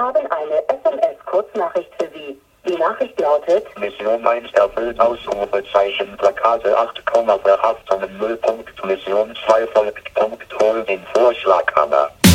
haben eine SMS-Kurznachricht für Sie. Die Nachricht lautet: Mission 1 erfüllt, Ausrufezeichen, Plakate 8, Verhaftungen 0. Mission 2 folgt, hol den Vorschlaghammer.